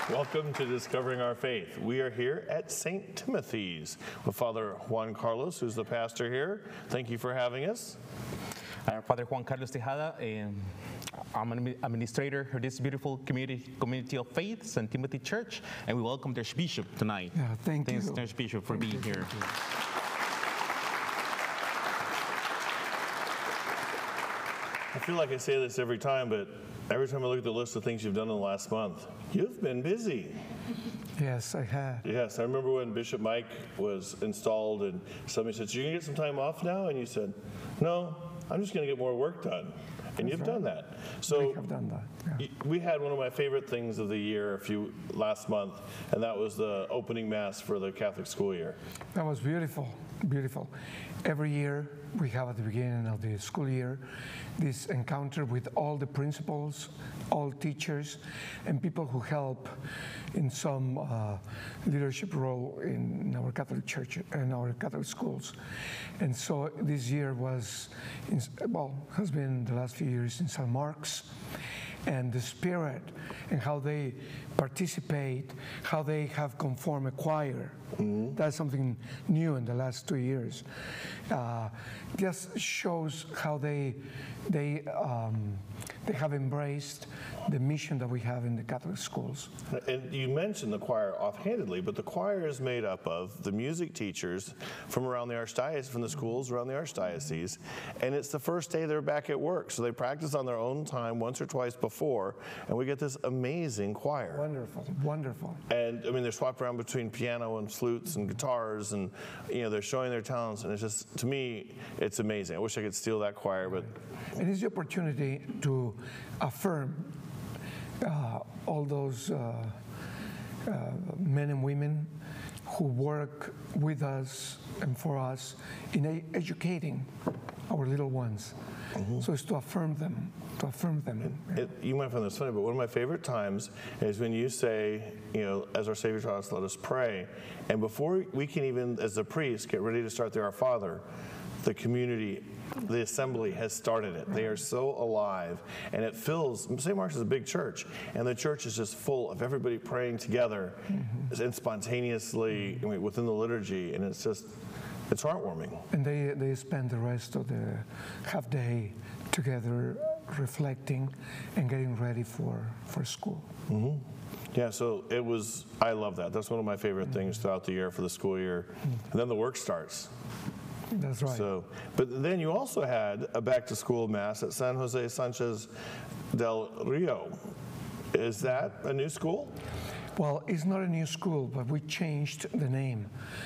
Welcome to Discovering Our Faith. We are here at St. Timothy's with Father Juan Carlos, who's the pastor here. Thank you for having us. I'm Father Juan Carlos Tejada, and I'm an administrator for this beautiful community of faith, St. Timothy Church, and we welcome the Archbishop tonight. Yeah, thanks, Archbishop, for being here. I feel like I say this every time, but every time I look at the list of things you've done in the last month, you've been busy. Yes, I have. Yes, I remember when Bishop Mike was installed and somebody said, so you're going to get some time off now? And you said, no, I'm just going to get more work done. And you've done that. So We have done that. Yeah. We had one of my favorite things of the year last month, and that was the opening mass for the Catholic school year. That was beautiful, beautiful. Every year we have at the beginning of the school year this encounter with all the principals, all teachers, and people who help in some leadership role in our Catholic church and our Catholic schools. And so this year has been the last few years in St. Mark's, and the spirit and how they participate, how they have conformed a choir. Mm-hmm. That's something new in the last 2 years. Just shows how they have embraced the mission that we have in the Catholic schools. And you mentioned the choir offhandedly, but the choir is made up of the music teachers from around the archdiocese, from the schools around the archdiocese, and it's the first day they're back at work, so they practice on their own time once or twice before, and we get this amazing choir. Wonderful, wonderful. And I mean, they're swapped around between piano and flutes and guitars, and they're showing their talents, and it's just, to me, it's amazing. I wish I could steal that choir, but... And it's the opportunity to affirm all those men and women who work with us and for us in educating our little ones. Mm-hmm. So it's to affirm them, You might find this funny, but one of my favorite times is when you say, as our Savior taught us, let us pray. And before we can even, as the priest, get ready to start the Our Father, the community, the assembly has started it. They are so alive, and it fills. St. Mark's is a big church, and the church is just full of everybody praying together, mm-hmm. and spontaneously within the liturgy, and it's heartwarming. And they spend the rest of the half day together, reflecting and getting ready for school. Mm-hmm. Yeah, so I love that. That's one of my favorite things throughout the year for the school year. Mm-hmm. And then the work starts. That's right. So, but then you also had a back-to-school mass at San Jose Sanchez del Rio. Is that a new school? Well, it's not a new school, but we changed the name.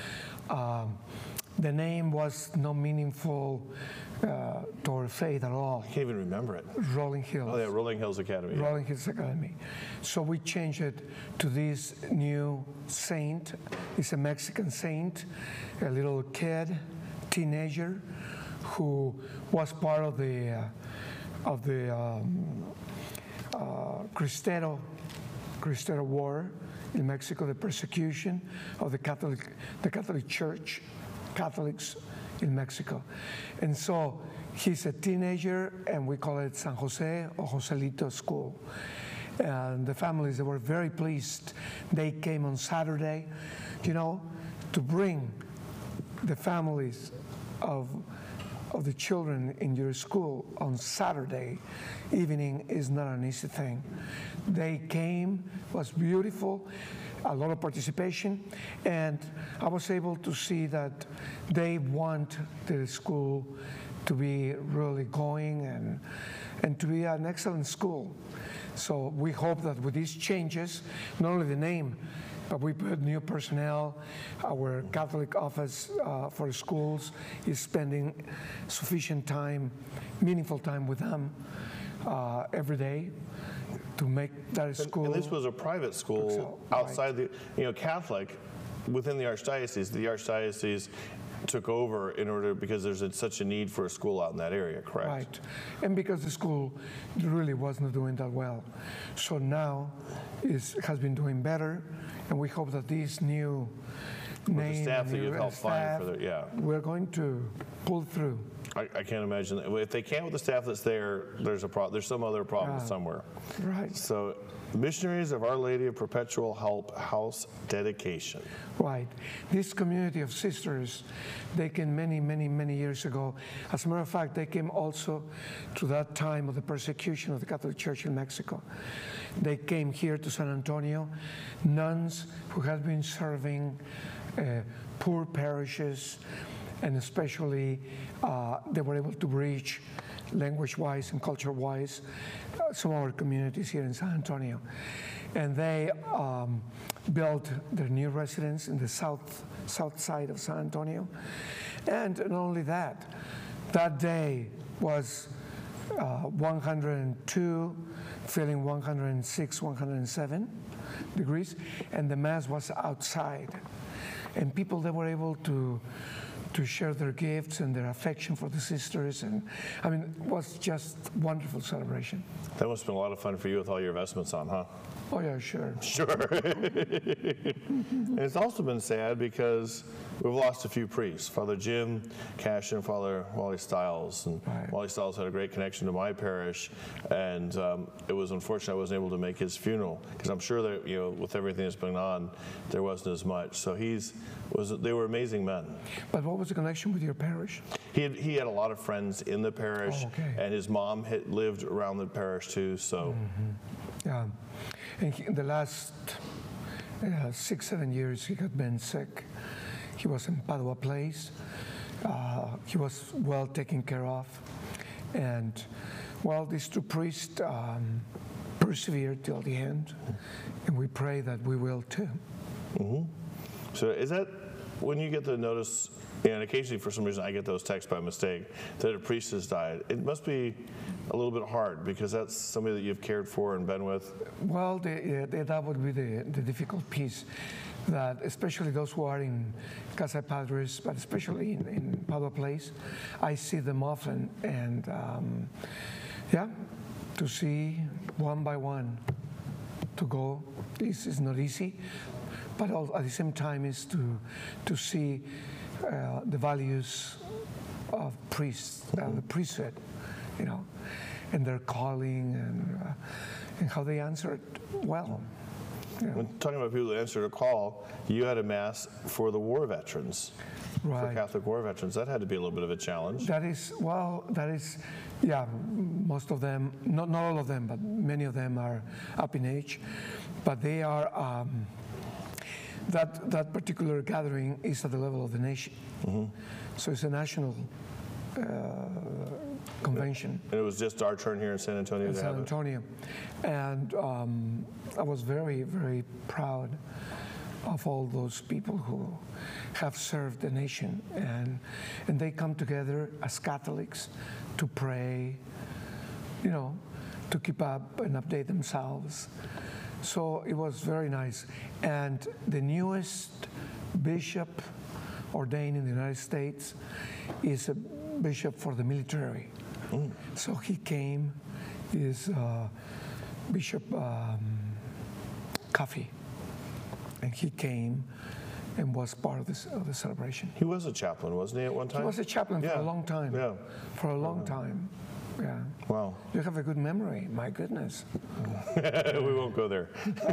The name was not meaningful to our faith at all. I can't even remember it. Rolling Hills. Oh, yeah, Rolling Hills Academy. Rolling Hills Academy. So we changed it to this new saint. It's a Mexican saint, a little kid, teenager, who was part of the Cristero War in Mexico, the persecution of the Catholic Church, Catholics in Mexico. And so he's a teenager, and we call it San Jose or Joselito School. And the families, they were very pleased. They came on Saturday, to bring the families of the children in your school on Saturday evening is not an easy thing. They came, was beautiful, a lot of participation, and I was able to see that they want the school to be really going and to be an excellent school. So we hope that with these changes, not only the name, but we put new personnel. Our Catholic office for schools is spending sufficient time, meaningful time with them every day to make that school. And this was a private school outside the, Catholic, within the Archdiocese. The Archdiocese took over because there's such a need for a school out in that area, correct? Right, and because the school really wasn't doing that well. So now has been doing better, and we hope that this new name, the staff that you've helped find for we're going to pull through. I can't imagine that. If they can't with the staff that's there, there's a problem. There's some other problem somewhere. Right. So The Missionaries of Our Lady of Perpetual Help House dedication. Right. This community of sisters, they came many, many, many years ago. As a matter of fact, they came also to that time of the persecution of the Catholic Church in Mexico. They came here to San Antonio, nuns who had been serving poor parishes, and especially they were able to reach language-wise and culture-wise some of our communities here in San Antonio. And they built their new residence in the south side of San Antonio. And not only that, that day was 102, feeling 106, 107 degrees, and the Mass was outside. And people, they were able to share their gifts and their affection for the sisters. And I mean, it was just a wonderful celebration. That must have been a lot of fun for you with all your vestments on, huh? Oh yeah, sure. Sure. And it's also been sad because we've lost a few priests. Father Jim Cashin, Father Wally Stiles. And Right. Wally Stiles had a great connection to my parish. And it was unfortunate I wasn't able to make his funeral because I'm sure that, you know, with everything that's been on, there wasn't as much. So they were amazing men. But what was the connection with your parish? He had a lot of friends in the parish, Oh, okay. and his mom had lived around the parish too. So Yeah. And in the last 6, 7 years, he had been sick. He was in Padua Place. He was well taken care of. And, well, these two priests persevered till the end. And we pray that we will too. So is that when you get the notice, and occasionally for some reason I get those texts by mistake, that a priest has died, it must be a little bit hard because that's somebody that you've cared for and been with? Well, that would be the difficult piece, that especially those who are in Casa Padres, but especially in Padua Place, I see them often, and yeah, to see one by one, to go, this is not easy, but at the same time is to see the values of priests, the priesthood, you know, and their calling and how they answer it well. You know. When talking about people that answered a call, you had a mass for the war veterans, for Right. Catholic war veterans. That had to be a little bit of a challenge. That is, yeah, most of them, not all of them, but many of them are up in age, but they are, that particular gathering is at the level of the nation. So it's a national convention. And it was just our turn here in San Antonio In to San have it. Antonio. And I was very, very proud of all those people who have served the nation. And they come together as Catholics to pray, you know, to keep up and update themselves. So it was very nice. And the newest bishop ordained in the United States is a bishop for the military. So he came, is Bishop Coffey, and he came and was part of the celebration. He was a chaplain, wasn't he, at one time? He was a chaplain for Yeah. a long time. Yeah. For a long time. Yeah. Wow. You have a good memory, my goodness. We won't go there.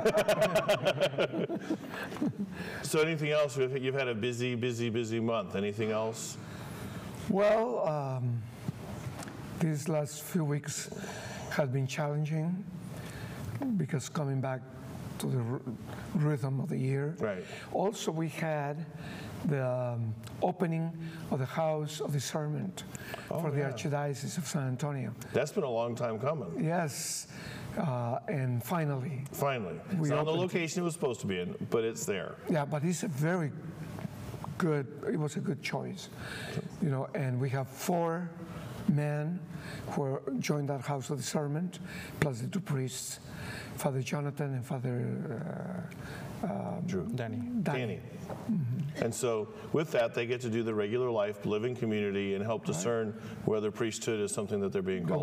So anything else? You've had a busy, busy, busy month. Anything else? Well, these last few weeks have been challenging because coming back to the rhythm of the year. Right. Also, we had the opening of the House of Discernment for the yeah. Archdiocese of San Antonio. That's been a long time coming. Yes, and finally. Finally. It's We not on the opened- location it was supposed to be in, but it's there. Yeah, but it's a very good, it was a good choice, you know, and we have 4 men who joined that House of Discernment, plus the 2 priests, Father Jonathan and Father Drew. Danny. Danny. And so with that, they get to do the regular life, live in community, and help discern whether priesthood is something that they're being called